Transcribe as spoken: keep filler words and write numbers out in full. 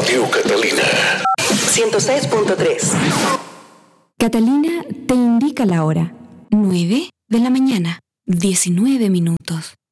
Radio Catalina ciento seis punto tres. Catalina te indica la hora. nueve de la mañana, diecinueve minutos.